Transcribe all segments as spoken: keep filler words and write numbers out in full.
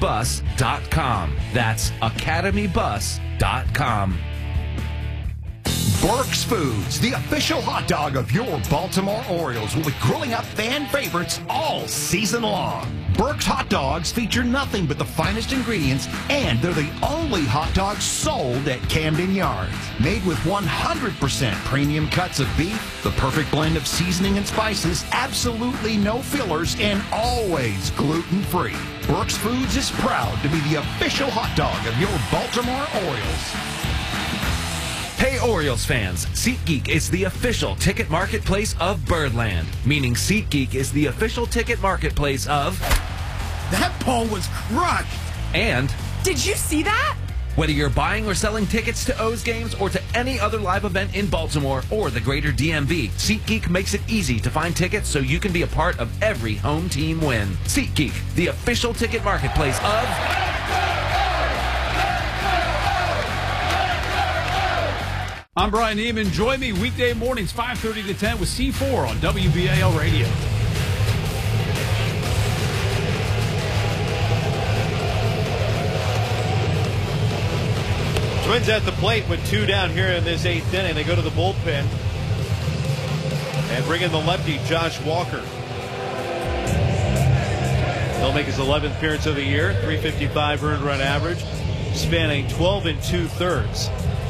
bus dot com. That's academy bus dot com. Burke's Foods, the official hot dog of your Baltimore Orioles, will be grilling up fan favorites all season long. Burke's hot dogs feature nothing but the finest ingredients, and they're the only hot dogs sold at Camden Yards. Made with one hundred percent premium cuts of beef, the perfect blend of seasoning and spices, absolutely no fillers, and always gluten-free. Burke's Foods is proud to be the official hot dog of your Baltimore Orioles. Hey Orioles fans, SeatGeek is the official ticket marketplace of Birdland, meaning SeatGeek is the official ticket marketplace of... That ball was crushed! And... Did you see that? Whether you're buying or selling tickets to O's games or to any other live event in Baltimore or the greater D M V, SeatGeek makes it easy to find tickets so you can be a part of every home team win. SeatGeek, the official ticket marketplace of... I'm Brian Neiman. Join me weekday mornings, five thirty to ten with C four on W B A L Radio. Twins at the plate with two down here in this eighth inning. They go to the bullpen and bring in the lefty, Josh Walker. He'll make his eleventh appearance of the year, three fifty-five earned run average, spanning twelve and two thirds.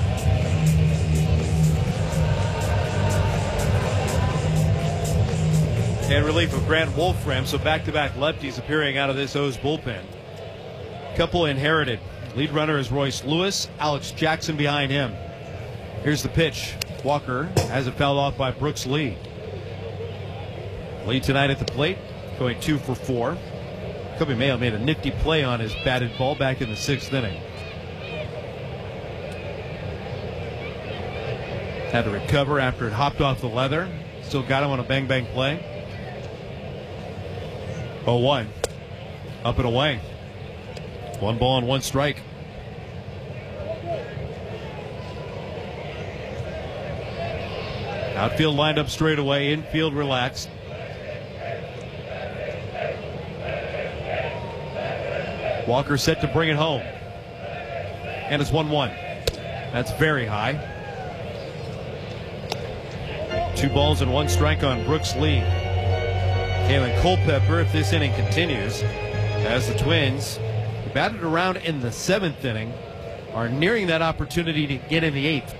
And relief of Grant Wolfram, so back-to-back lefties appearing out of this O's bullpen. Couple inherited. Lead runner is Royce Lewis, Alex Jackson behind him. Here's the pitch. Walker has it fouled off by Brooks Lee. Lee tonight at the plate, going two for four. Kobe Mayo made a nifty play on his batted ball back in the sixth inning. Had to recover after it hopped off the leather. Still got him on a bang-bang play. oh one. Up and away. One ball and one strike. Outfield lined up straight away. Infield relaxed. Walker set to bring it home. And it's one one. That's very high. Two balls and one strike on Brooks Lee. Kalen Culpepper, if this inning continues, as the Twins, batted around in the seventh inning, are nearing that opportunity to get in the eighth.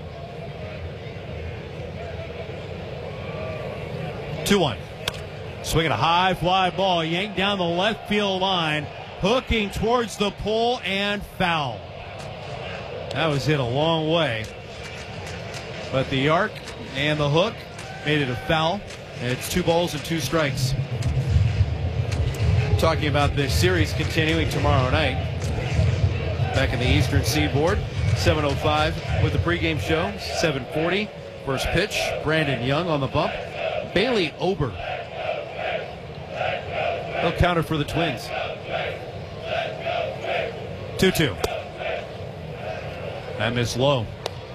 two one. Swinging a high fly ball, yanked down the left field line, hooking towards the pole and foul. That was hit a long way, but the arc and the hook made it a foul. And it's two balls and two strikes. Talking about this series continuing tomorrow night. Back in the Eastern Seaboard, seven oh five with the pregame show, seven forty. First pitch, Brandon Young on the bump. Bailey Ober. He'll counter for the Twins. two two. That missed low.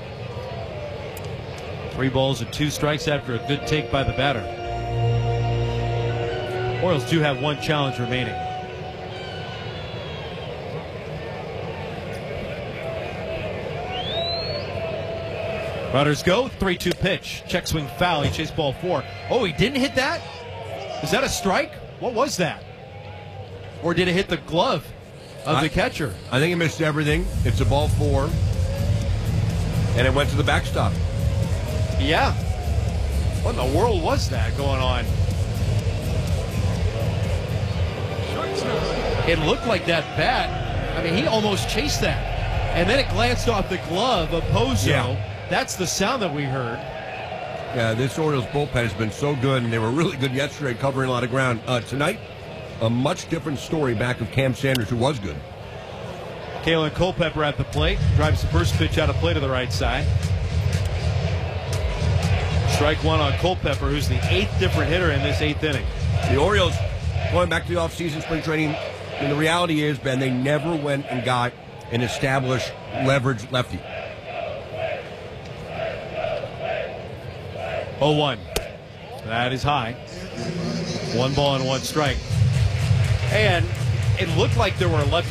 Three balls and two strikes after a good take by the batter. Orioles do have one challenge remaining. Runners go. three two pitch. Check swing foul. He chased ball four. Oh, he didn't hit that? Is that a strike? What was that? Or did it hit the glove of I, the catcher? I think it missed everything. It's a ball four. And it went to the backstop. Yeah. What in the world was that going on? It looked like that bat. I mean, he almost chased that. And then it glanced off the glove of Pozo. Yeah. That's the sound that we heard. Yeah, this Orioles bullpen has been so good, and they were really good yesterday covering a lot of ground. Uh, tonight, a much different story back of Cam Sanders, who was good. Kalen Culpepper at the plate. Drives the first pitch out of play to the right side. Strike one on Culpepper, who's the eighth different hitter in this eighth inning. The Orioles, going back to the offseason spring training, and the reality is, Ben, they never went and got an established leverage lefty. oh one. That is high. One ball and one strike. And it looked like there were lefty